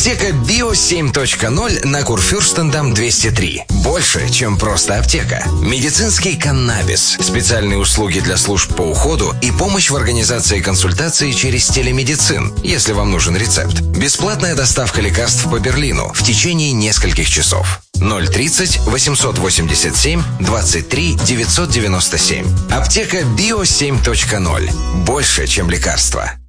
Аптека Био 7.0 на Курфюрстендам 203. Больше, чем просто аптека. Медицинский каннабис, специальные услуги для служб по уходу и помощь в организации консультации через телемедицин, если вам нужен рецепт. Бесплатная доставка лекарств по Берлину в течение нескольких часов. 030 887 23 997. Аптека Био 7.0. Больше, чем лекарства.